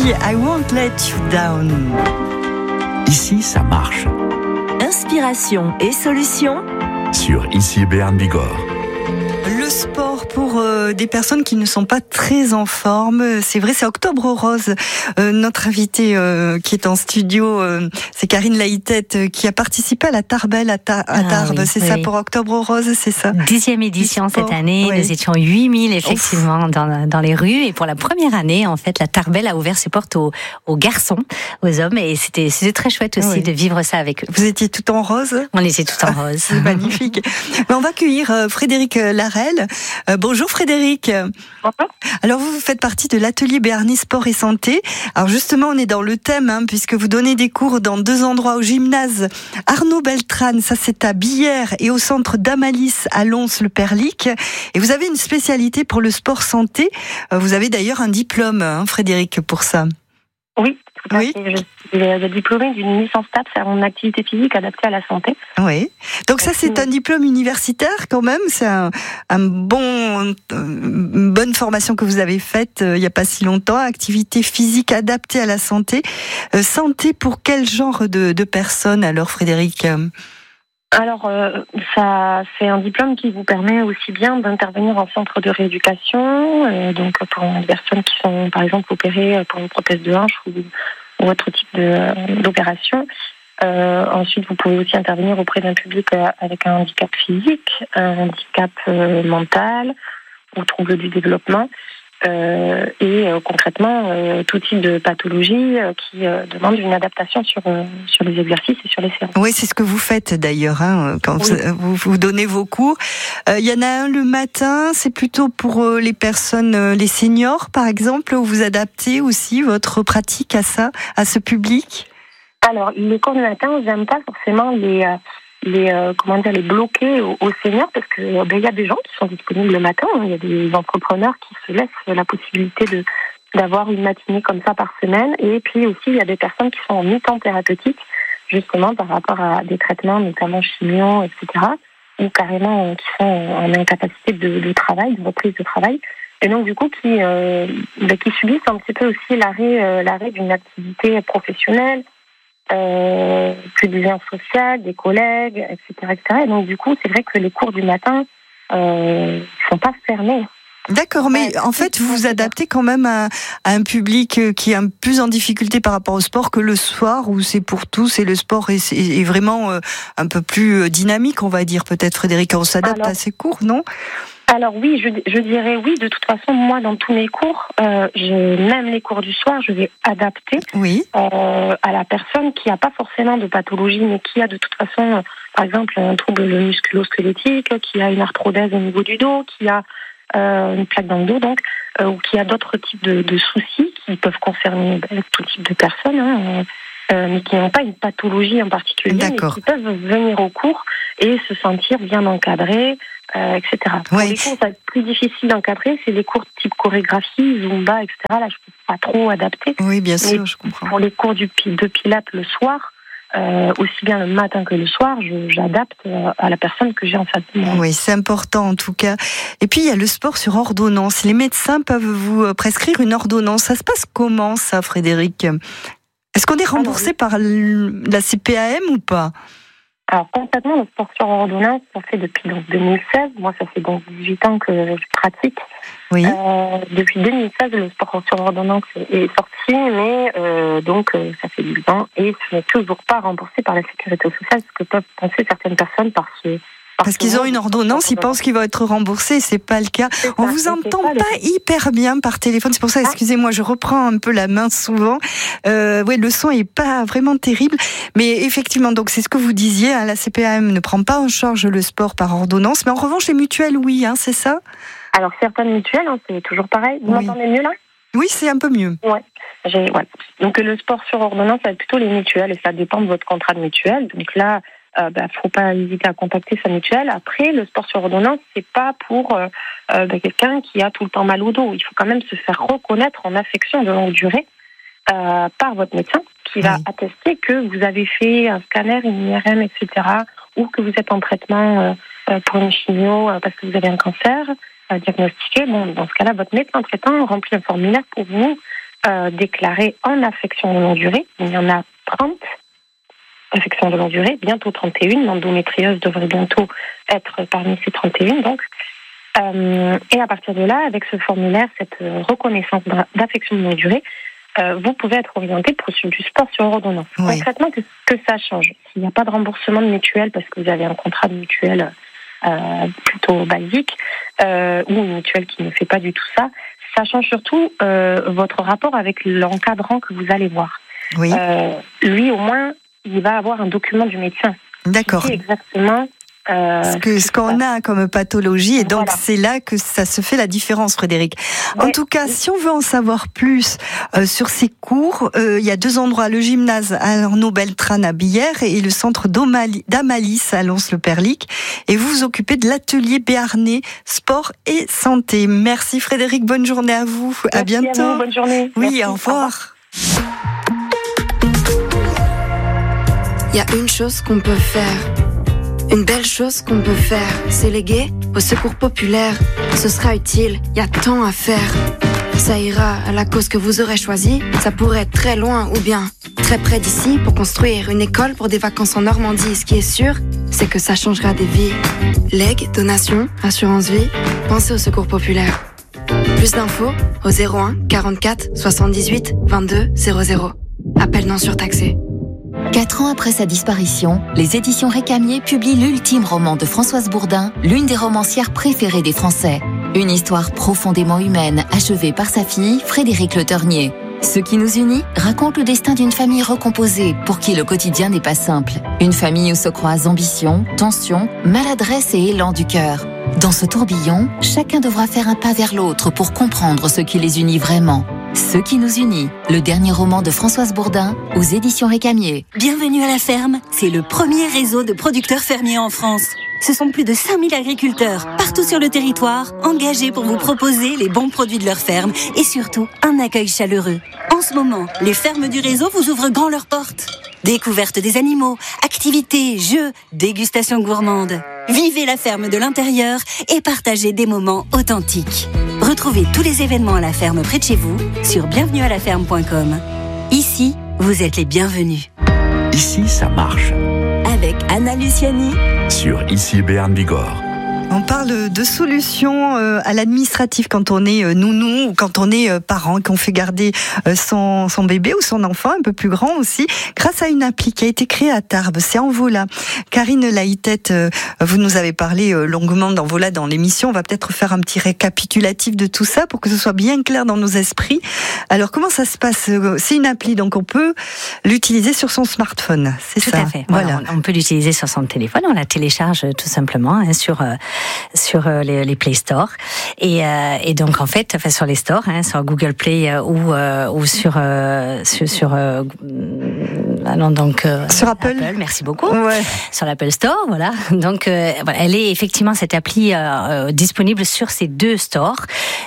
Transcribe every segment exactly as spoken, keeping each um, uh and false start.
I Won't Let You Down. Ici, ça marche. Inspiration et solutions Sur Ici Béarn Bigorre. Le sport pour euh, des personnes qui ne sont pas très en forme, c'est vrai, c'est Octobre Rose. Euh, notre invitée euh, qui est en studio, euh, c'est Karine Laïtette euh, qui a participé à la Tarbelle à, Ta- à Ah Tarbes, oui, c'est oui. ça pour Octobre Rose, c'est ça. Dixième édition cette année, ouais. Nous étions huit mille effectivement dans, dans les rues, et pour la première année, en fait, la Tarbelle a ouvert ses portes aux, aux garçons, aux hommes, et c'était, c'était très chouette aussi Oui. de vivre ça avec eux. Vous étiez tout en rose. On était tout en rose. C'est magnifique. Mais on va accueillir euh, Frédéric Larelle. Euh, bonjour Frédéric. Bonjour. Alors vous, vous faites partie de l'atelier Béarnais Sport et Santé. Alors justement, on est dans le thème, hein, puisque vous donnez des cours dans deux endroits, au gymnase Arnaud Beltrane, ça c'est à Billère, et au centre d'Amalis à Lons-le-Perlic. Et vous avez une spécialité pour le sport santé. Euh, vous avez d'ailleurs un diplôme, hein, Frédéric, pour ça. Oui, tout à Oui. fait. Je suis euh, diplômée d'une licence T A P S en activité physique adaptée à la santé. Oui. Donc ça, c'est un diplôme universitaire quand même. C'est un, un bon, une bonne formation que vous avez faite euh, il n'y a pas si longtemps. Activité physique adaptée à la santé. Euh, santé pour quel genre de, de personnes alors, Frédéric? Alors, euh, ça, c'est un diplôme qui vous permet aussi bien d'intervenir en centre de rééducation, euh, donc pour des personnes qui sont, par exemple, opérées pour une prothèse de hanche ou, ou autre type de, d'opération. Euh, ensuite, vous pouvez aussi intervenir auprès d'un public euh, avec un handicap physique, un handicap euh, mental ou trouble du développement. Euh, et euh, concrètement, euh, tout type de pathologie euh, qui euh, demande une adaptation sur, euh, sur les exercices et sur les séances. Oui, c'est ce que vous faites d'ailleurs, hein, quand Oui. vous, vous donnez vos cours. Euh, il y en a un le matin, c'est plutôt pour euh, les personnes, euh, les seniors par exemple, où vous adaptez aussi votre pratique à ça, à ce public. Alors, les cours du matin, j'aime pas forcément les, euh, les, euh, comment dire, les bloquer aux, aux seniors, parce que euh, ben, il y a des gens qui sont disponibles le matin, il y a des entrepreneurs qui se laissent la possibilité de d'avoir une matinée comme ça par semaine, et puis aussi il y a des personnes qui sont en mi-temps thérapeutique, justement par rapport à des traitements, notamment chimio, et cetera, ou carrément euh, qui sont en incapacité de, de travail, de reprise de travail, et donc du coup qui, euh, ben, qui subissent un petit peu aussi l'arrêt, euh, l'arrêt d'une activité professionnelle, Euh, plus du lien social, des collègues, et cetera, et cetera. Et donc, du coup, c'est vrai que les cours du matin euh, sont pas fermés. D'accord, mais en fait, vous vous adaptez quand même à, à un public qui est un peu plus en difficulté par rapport au sport que le soir, où c'est pour tous et le sport est, est vraiment un peu plus dynamique, on va dire, peut-être, Frédéric. On s'adapte Alors, à ces cours, non? Alors oui, je, je dirais oui. De toute façon, moi, dans tous mes cours, euh, je, même les cours du soir, je vais adapter Oui. euh, à la personne qui n'a pas forcément de pathologie, mais qui a de toute façon, euh, par exemple, un trouble musculo-squelettique, qui a une arthrodèse au niveau du dos, qui a euh, une plaque dans le dos, donc, euh, ou qui a d'autres types de, de soucis qui peuvent concerner ben, tout type de personnes, hein, euh, mais qui n'ont pas une pathologie en particulier, D'accord. mais qui peuvent venir au cours et se sentir bien encadrés, euh, et cetera. Pour Oui. les cours, ça va être plus difficile d'encadrer, c'est les cours type chorégraphie, zumba, et cetera. Là, je ne peux pas trop adapter. Oui, bien sûr, Mais je comprends. pour les cours du, de pilates le soir, euh, aussi bien le matin que le soir, je, j'adapte euh, à la personne que j'ai en face de moi. Oui, c'est important en tout cas. Et puis, il y a le sport sur ordonnance. Les médecins peuvent vous prescrire une ordonnance. Ça se passe comment, ça, Frédéric? Est-ce qu'on est remboursé par la C P A M ou pas? Alors, concrètement, le sport sur ordonnance, ça fait depuis donc, deux mille seize. Moi, ça fait donc dix-huit ans que je pratique. Oui. Euh, depuis deux mille seize, le sport sur ordonnance est sorti, mais euh, donc euh, ça fait dix ans et ce n'est toujours pas remboursé par la sécurité sociale, ce que peuvent penser certaines personnes parce que Parce qu'ils ont une ordonnance, ils pensent qu'ils vont être remboursés, c'est pas le cas. C'est On ça, vous c'est entend ça, pas le- hyper bien par téléphone, c'est pour ça, excusez-moi, je reprends un peu la main souvent. Euh, ouais, le son est pas vraiment terrible, mais effectivement, donc c'est ce que vous disiez, hein, la C P A M ne prend pas en charge le sport par ordonnance, mais en revanche les mutuelles, oui, hein, c'est ça? Alors, certaines mutuelles, hein, c'est toujours pareil. Vous Oui. m'entendez mieux là? Oui, c'est un peu mieux. Ouais. J'ai, ouais. Donc, le sport sur ordonnance, ça va être plutôt les mutuelles et ça dépend de votre contrat de mutuelle. Donc là, euh, bah, faut pas hésiter à contacter sa mutuelle. Après, le sport sur ordonnance, c'est pas pour euh, euh, bah, quelqu'un qui a tout le temps mal au dos. Il faut quand même se faire reconnaître en affection de longue durée euh, par votre médecin qui va Oui. attester que vous avez fait un scanner, une I R M, et cetera, ou que vous êtes en traitement euh, pour une chimio euh, parce que vous avez un cancer euh, diagnostiqué. Bon, dans ce cas-là, votre médecin traitant remplit un formulaire pour vous euh, déclarés en affection de longue durée. Il y en a trente affections de longue durée, bientôt trente et un. L'endométriose devrait bientôt être parmi ces trente et un, donc. Euh, et à partir de là, avec ce formulaire, cette reconnaissance d'affection de longue durée, euh, vous pouvez être orienté pour du sport sur ordonnance. Oui. Concrètement, que, que ça change. S'il n'y a pas de remboursement de mutuelle parce que vous avez un contrat de mutuelle euh, plutôt basique, euh, ou une mutuelle qui ne fait pas du tout ça, ça change surtout euh, votre rapport avec l'encadrant que vous allez voir. Oui. Euh, lui, au moins, il va avoir un document du médecin. D'accord. Qui dit exactement euh, ce, que, ce qu'on a comme pathologie, et donc voilà. c'est là que ça se fait la différence, Frédéric. En ouais. tout cas, si on veut en savoir plus euh, sur ces cours, euh, il y a deux endroits, le gymnase Arnaud Beltrane à Billère et le centre d'Amalis à Lons-le-Perlic. Et vous vous occupez de l'atelier béarnais sport et santé. Merci Frédéric, bonne journée à vous. Merci à bientôt. À vous, bonne journée. Oui, Merci. au revoir. Il y a une chose qu'on peut faire, une belle chose qu'on peut faire, c'est léguer au secours populaire. Ce sera utile, il y a tant à faire. Ça ira à la cause que vous aurez choisie, ça pourrait être très loin ou bien très près d'ici pour construire une école pour des vacances en Normandie. Ce qui est sûr, c'est que ça changera des vies. Legs, donations, assurance vie, pensez au secours populaire. Plus d'infos au zéro un quarante-quatre soixante-dix-huit vingt-deux zéro zéro. Appel non surtaxé. Quatre ans après sa disparition, les éditions Récamier publient l'ultime roman de Françoise Bourdin, l'une des romancières préférées des Français. Une histoire profondément humaine, achevée par sa fille, Frédéric Le Ternier. Ce qui nous unit raconte le destin d'une famille recomposée, pour qui le quotidien n'est pas simple. Une famille où se croisent ambition, tension, maladresse et élan du cœur. Dans ce tourbillon, chacun devra faire un pas vers l'autre pour comprendre ce qui les unit vraiment. Ce qui nous unit, le dernier roman de Françoise Bourdin aux éditions Récamier. Bienvenue à la ferme, c'est le premier réseau de producteurs fermiers en France. Ce sont plus de cinq mille agriculteurs, partout sur le territoire, engagés pour vous proposer les bons produits de leur ferme et surtout un accueil chaleureux. En ce moment, les fermes du réseau vous ouvrent grand leurs portes. Découverte des animaux, activités, jeux, dégustation gourmande. Vivez la ferme de l'intérieur et partagez des moments authentiques. Retrouvez tous les événements à la ferme près de chez vous sur bienvenue à la ferme point com. Ici, vous êtes les bienvenus. Ici, ça marche. Avec Anna Luciani sur Ici Béarn Bigorre. On parle de solutions à l'administratif quand on est nounou ou quand on est parent, qu'on fait garder son, son bébé ou son enfant un peu plus grand aussi, grâce à une appli qui a été créée à Tarbes, c'est Envola. Karine Laïtette, vous nous avez parlé longuement d'Envola dans l'émission, on va peut-être faire un petit récapitulatif de tout ça pour que ce soit bien clair dans nos esprits. Alors comment ça se passe ? C'est une appli, donc on peut l'utiliser sur son smartphone, c'est tout ça ? Tout à fait, voilà. On peut l'utiliser sur son téléphone, on la télécharge tout simplement hein, sur... Euh, sur les, les Play Store et, euh, et donc en fait enfin, sur les stores hein, sur Google Play euh, ou euh, ou sur euh, sur, sur euh, allons donc euh, sur Apple. Apple merci beaucoup ouais. Sur l'Apple Store voilà donc euh, voilà, elle est effectivement cette appli euh, euh, disponible sur ces deux stores.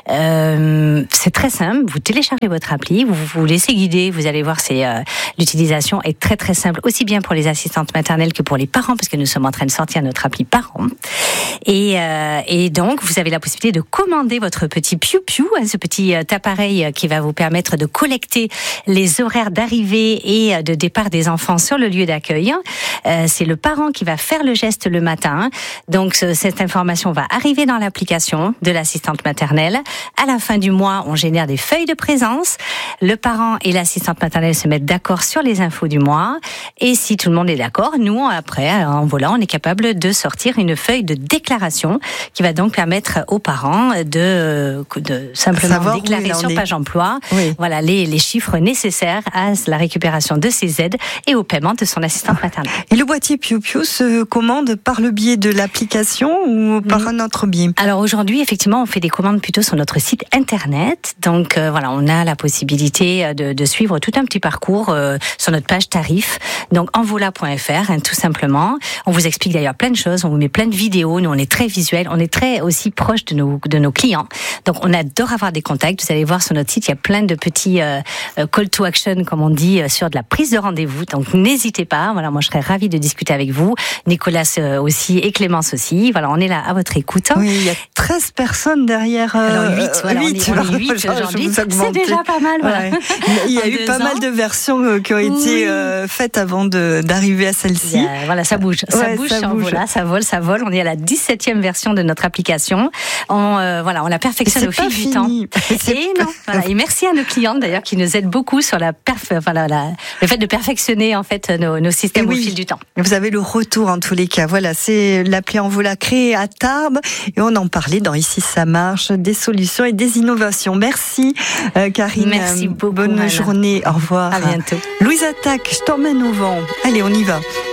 Euh, c'est très simple, vous téléchargez votre appli, vous vous laissez guider, vous allez voir c'est euh, l'utilisation est très très simple aussi bien pour les assistantes maternelles que pour les parents parce que nous sommes en train de sortir notre appli parents. Et, euh, et donc, vous avez la possibilité de commander votre petit piou-piou, hein, ce petit euh, appareil qui va vous permettre de collecter les horaires d'arrivée et de départ des enfants sur le lieu d'accueil. Euh, c'est le parent qui va faire le geste le matin. Donc, ce, cette information va arriver dans l'application de l'assistante maternelle. À la fin du mois, on génère des feuilles de présence. Le parent et l'assistante maternelle se mettent d'accord sur les infos du mois. Et si tout le monde est d'accord, nous, après, en volant, on est capable de sortir une feuille de déclaration qui va donc permettre aux parents de, de simplement savoir déclarer sur page emploi oui. voilà, les, les chiffres nécessaires à la récupération de ces aides et au paiement de son assistante maternelle. Et le boîtier Piu Piu se commande par le biais de l'application ou par mmh. un autre biais ? Alors aujourd'hui, effectivement, on fait des commandes plutôt sur notre site internet. Donc euh, voilà, on a la possibilité de, de suivre tout un petit parcours euh, sur notre page tarif. Donc envola point f r, hein, tout simplement. On vous explique d'ailleurs plein de choses, on vous met plein de vidéos. Nous, on est très visuel, on est très aussi proche de nos de nos clients. Donc on adore avoir des contacts. Vous allez voir sur notre site, il y a plein de petits euh, call to action, comme on dit, sur de la prise de rendez-vous. vous. Donc n'hésitez pas. Voilà, moi je serais ravie de discuter avec vous. Nicolas aussi et Clémence aussi. Voilà, on est là à votre écoute. Oui, il y a treize personnes derrière. Euh, Alors huit, voilà, huit, on est, on est huit aujourd'hui. C'est déjà pas mal. Voilà. Ouais. Il y a eu pas ans. mal de versions qui ont été oui. euh, faites avant de, d'arriver à celle-ci. A, voilà, ça bouge, ça ouais, bouge, ça, ça, bouge. Voilà, ça vole, ça vole. On est à la dix-septième version de notre application. On, euh, voilà, on la perfectionne au fil du fini. temps. Et non, voilà. Et merci à nos clientes d'ailleurs qui nous aident beaucoup sur la perf, enfin, la, la, le fait de perfectionner en fait nos, nos systèmes oui. au fil du temps. Vous avez le retour en tous les cas. Voilà, c'est l'appli Envola créée à Tarbes et on en parlait dans Ici ça marche, des solutions et des innovations. Merci euh, Karine. Merci beaucoup. Bonne Anna. journée. Au revoir. À bientôt. Louise Attaque, je t'emmène au vent. Allez, on y va.